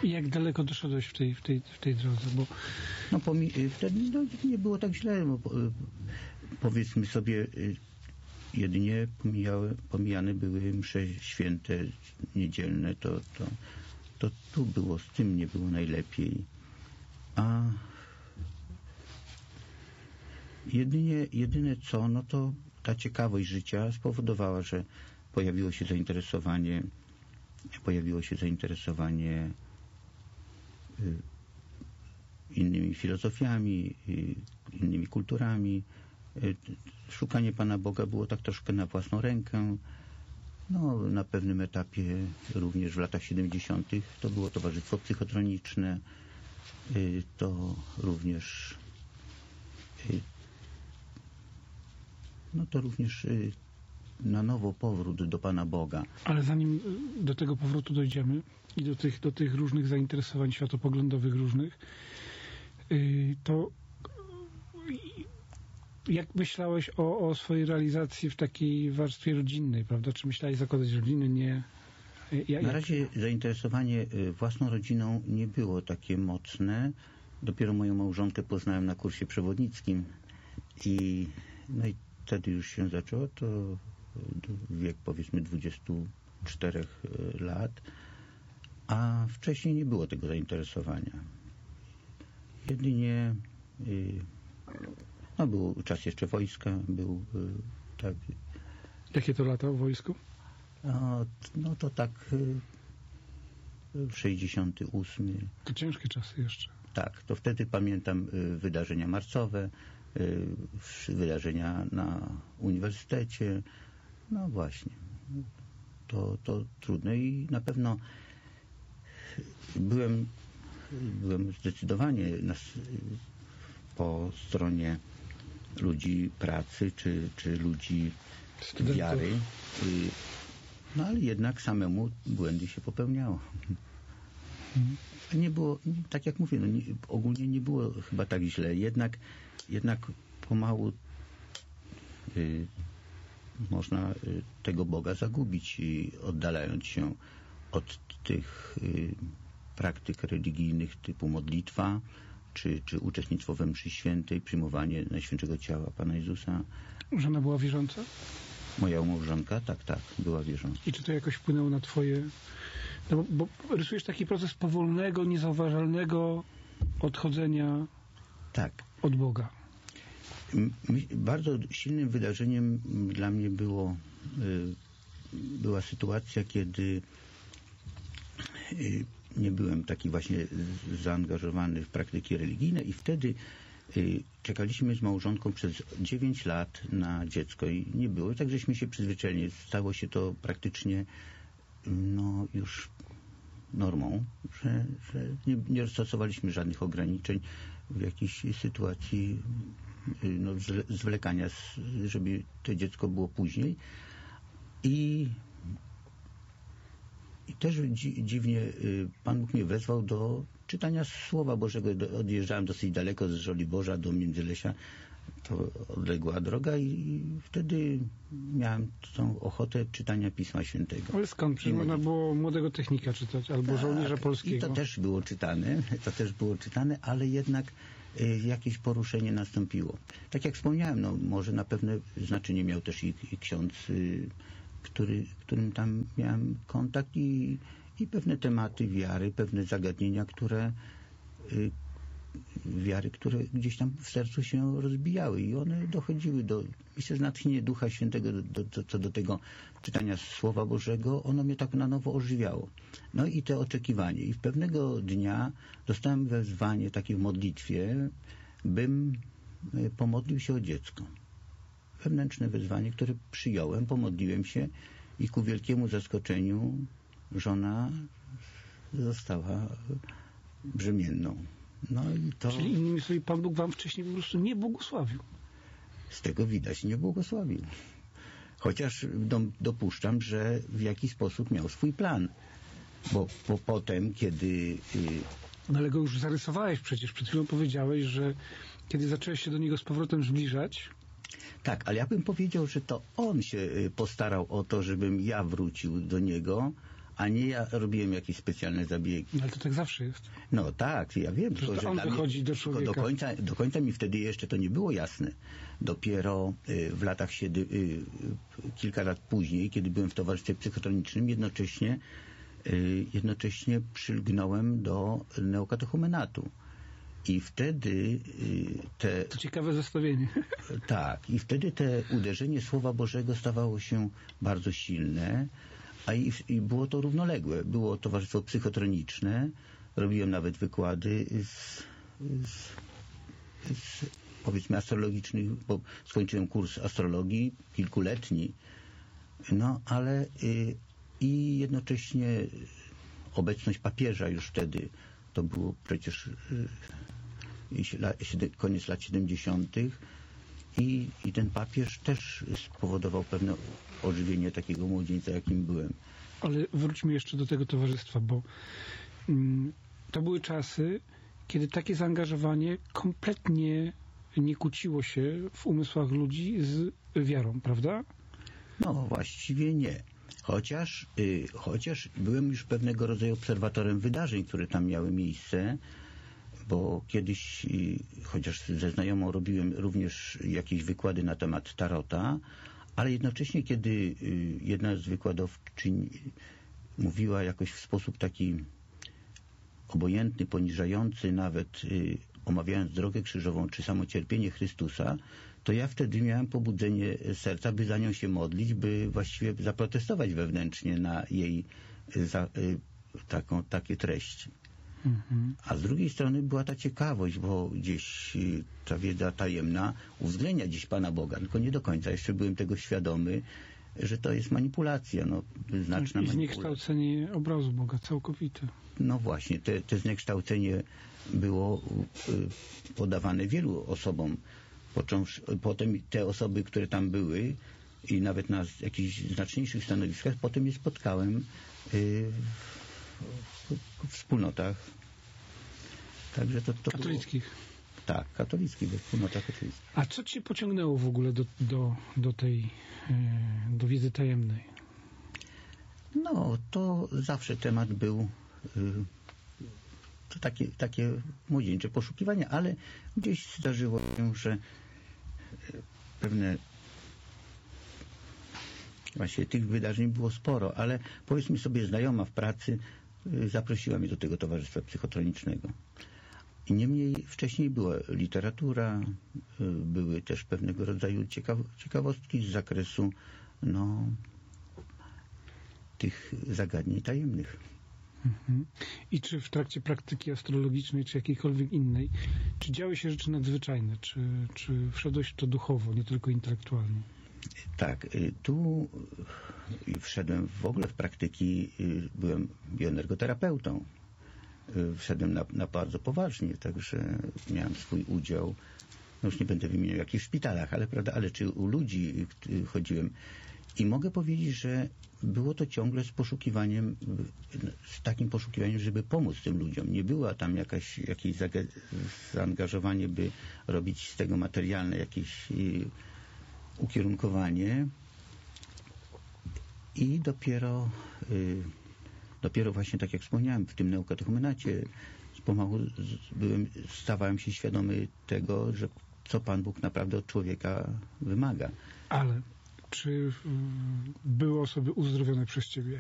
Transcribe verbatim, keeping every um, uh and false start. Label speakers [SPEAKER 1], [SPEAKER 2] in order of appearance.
[SPEAKER 1] I jak daleko doszedłeś w tej, w tej, w tej drodze? Bo...
[SPEAKER 2] No pomi- wtedy no, nie było tak źle. No, po, powiedzmy sobie, jedynie pomijały, pomijane były msze święte, niedzielne. To, to, to tu było, z tym nie było najlepiej. A jedynie, jedyne co, no to ta ciekawość życia spowodowała, że pojawiło się zainteresowanie pojawiło się zainteresowanie y, innymi filozofiami, y, innymi kulturami. Y, szukanie Pana Boga było tak troszkę na własną rękę. No, na pewnym etapie, również w latach siedemdziesiątych, to było towarzystwo psychotroniczne. Y, to również y, no to również y, na nowo powrót do Pana Boga.
[SPEAKER 1] Ale zanim do tego powrotu dojdziemy i do tych, do tych różnych zainteresowań światopoglądowych różnych, yy, to jak myślałeś o, o swojej realizacji w takiej warstwie rodzinnej, prawda? Czy myślałeś zakładać rodziny? Nie. Ja,
[SPEAKER 2] na razie zainteresowanie własną rodziną nie było takie mocne. Dopiero moją małżonkę poznałem na kursie przewodnickim i no i wtedy już się zaczęło to wiek powiedzmy dwudziestu czterech lat, a wcześniej nie było tego zainteresowania. Jedynie no był czas jeszcze wojska, był tak.
[SPEAKER 1] Jakie to lata w wojsku?
[SPEAKER 2] No, no to tak sześćdziesiąty ósmy.
[SPEAKER 1] To ciężkie czasy jeszcze.
[SPEAKER 2] Tak, to wtedy pamiętam wydarzenia marcowe, wydarzenia na uniwersytecie. No właśnie, to, to trudne i na pewno byłem, byłem zdecydowanie na, po stronie ludzi pracy, czy, czy ludzi studentów, wiary, no ale jednak samemu błędy się popełniało. Mhm. Nie było, tak jak mówię, no nie, ogólnie nie było chyba tak źle, jednak, jednak pomału y, można tego Boga zagubić, oddalając się od tych y, praktyk religijnych typu modlitwa, czy, czy uczestnictwo we mszy świętej, przyjmowanie Najświętszego Ciała Pana Jezusa.
[SPEAKER 1] Żona była wierząca?
[SPEAKER 2] Moja małżonka, tak, tak, była wierząca.
[SPEAKER 1] I czy to jakoś wpłynęło na twoje... No bo, bo rysujesz taki proces powolnego, niezauważalnego odchodzenia
[SPEAKER 2] tak.
[SPEAKER 1] od Boga.
[SPEAKER 2] Bardzo silnym wydarzeniem dla mnie było, była sytuacja, kiedy nie byłem taki właśnie zaangażowany w praktyki religijne i wtedy czekaliśmy z małżonką przez dziewięć lat na dziecko i nie było. Tak żeśmy się przyzwyczaili. Stało się to praktycznie no już normą, że, że nie, nie stosowaliśmy żadnych ograniczeń w jakiejś sytuacji no, zwlekania, żeby to dziecko było później. I, i też dzi, dziwnie Pan Bóg mnie wezwał do czytania Słowa Bożego. Do, odjeżdżałem dosyć daleko z Żoliborza do Międzylesia. To odległa droga i wtedy miałem tą ochotę czytania Pisma Świętego.
[SPEAKER 1] Ale skąd? Przecież można było Młodego Technika czytać, albo tak, Żołnierza Polskiego.
[SPEAKER 2] I to też było czytane, to też było czytane, ale jednak y, jakieś poruszenie nastąpiło. Tak jak wspomniałem, no może na pewne znaczenie miał też i, i ksiądz, y, który, którym tam miałem kontakt i, i pewne tematy wiary, pewne zagadnienia, które y, wiary, które gdzieś tam w sercu się rozbijały i one dochodziły do, myślę, że natchnienie Ducha Świętego do, do, do, co do tego czytania Słowa Bożego, ono mnie tak na nowo ożywiało. No i te oczekiwanie. I w pewnego dnia dostałem wezwanie takie w modlitwie, bym pomodlił się o dziecko. Wewnętrzne wezwanie, które przyjąłem, pomodliłem się i ku wielkiemu zaskoczeniu żona została brzemienną. No i to...
[SPEAKER 1] Czyli innymi słowy, Pan Bóg wam wcześniej po prostu nie błogosławił.
[SPEAKER 2] Z tego widać, nie błogosławił. Chociaż do, dopuszczam, że w jakiś sposób miał swój plan. Bo po, potem, kiedy... Y...
[SPEAKER 1] No ale go już zarysowałeś przecież. Przed chwilą powiedziałeś, że kiedy zacząłeś się do niego z powrotem zbliżać...
[SPEAKER 2] Tak, ale ja bym powiedział, że to on się postarał o to, żebym ja wrócił do niego, a nie ja robiłem jakieś specjalne zabiegi.
[SPEAKER 1] No, ale to tak zawsze jest.
[SPEAKER 2] No tak, ja wiem.
[SPEAKER 1] Że
[SPEAKER 2] Tylko,
[SPEAKER 1] to
[SPEAKER 2] że
[SPEAKER 1] on
[SPEAKER 2] dla mnie-
[SPEAKER 1] wychodzi do
[SPEAKER 2] tylko
[SPEAKER 1] człowieka.
[SPEAKER 2] do końca, do końca mi wtedy jeszcze to nie było jasne. Dopiero y, w latach siedem, y, y, kilka lat później, kiedy byłem w towarzystwie psychotronicznym, jednocześnie, y, jednocześnie przylgnąłem do neokatechumenatu. I wtedy y, te...
[SPEAKER 1] To ciekawe zestawienie.
[SPEAKER 2] Tak, i wtedy te uderzenie Słowa Bożego stawało się bardzo silne, a i, i było to równoległe. Było towarzystwo psychotroniczne, robiłem nawet wykłady z, z, z powiedzmy astrologicznych, bo skończyłem kurs astrologii kilkuletni, no ale y, i jednocześnie obecność papieża już wtedy, to było przecież y, koniec lat siedemdziesiątych i, i ten papież też spowodował pewne ożywienie takiego młodzieńca, jakim byłem.
[SPEAKER 1] Ale wróćmy jeszcze do tego towarzystwa, bo mm, to były czasy, kiedy takie zaangażowanie kompletnie nie kłóciło się w umysłach ludzi z wiarą, prawda?
[SPEAKER 2] No właściwie nie. Chociaż, y, chociaż byłem już pewnego rodzaju obserwatorem wydarzeń, które tam miały miejsce, bo kiedyś, y, chociaż ze znajomą robiłem również jakieś wykłady na temat tarota, ale jednocześnie, kiedy y, jedna z wykładowczyń mówiła jakoś w sposób taki obojętny, poniżający, nawet y, omawiając drogę krzyżową czy samo cierpienie Chrystusa, to ja wtedy miałem pobudzenie serca, by za nią się modlić, by właściwie zaprotestować wewnętrznie na jej za, y, taką, takie treści.
[SPEAKER 1] Mhm.
[SPEAKER 2] A z drugiej strony była ta ciekawość, bo gdzieś y, ta wiedza tajemna uwzględnia gdzieś Pana Boga, tylko nie do końca. Jeszcze byłem tego świadomy, że to jest manipulacja, no, znaczna
[SPEAKER 1] I
[SPEAKER 2] manipulacja.
[SPEAKER 1] zniekształcenie obrazu Boga całkowite.
[SPEAKER 2] No właśnie, te, te zniekształcenie było y, podawane wielu osobom. Począwszy, potem te osoby, które tam były i nawet na jakichś znaczniejszych stanowiskach, potem je spotkałem y, w, w wspólnotach. Także to, to
[SPEAKER 1] Katolickich.
[SPEAKER 2] Było, tak, katolickich, we wspólnotach katolickich.
[SPEAKER 1] A co cię pociągnęło w ogóle do, do, do tej e, do wiedzy tajemnej?
[SPEAKER 2] No, to zawsze temat był y, to takie, takie młodzieńcze poszukiwania, ale gdzieś zdarzyło się, że pewne właśnie tych wydarzeń było sporo, ale powiedzmy sobie znajoma w pracy y, zaprosiła mnie do tego towarzystwa psychotronicznego. I niemniej wcześniej była literatura, y, były też pewnego rodzaju ciekaw ciekawostki z zakresu no, tych zagadnień tajemnych.
[SPEAKER 1] Mhm. I czy w trakcie praktyki astrologicznej, czy jakiejkolwiek innej, czy działy się rzeczy nadzwyczajne, czy, czy wszedłeś w to duchowo, nie tylko intelektualnie?
[SPEAKER 2] Tak, y, tu y, wszedłem w ogóle w praktyki, y, byłem bioenergoterapeutą. Y, Wszedłem na, na bardzo poważnie, także miałem swój udział, no już nie będę wymieniał jakich szpitalach, ale, prawda, ale czy u ludzi y, chodziłem. I mogę powiedzieć, że było to ciągle z poszukiwaniem, z takim poszukiwaniem, żeby pomóc tym ludziom. Nie była tam jakaś, jakieś zaangażowanie, by robić z tego materialne jakieś y, ukierunkowanie. I dopiero y, dopiero właśnie, tak jak wspomniałem, w tym neokatechumenacie pomału byłem, stawałem się świadomy tego, że co Pan Bóg naprawdę od człowieka wymaga.
[SPEAKER 1] Ale czy mm, były osoby uzdrowione przez ciebie?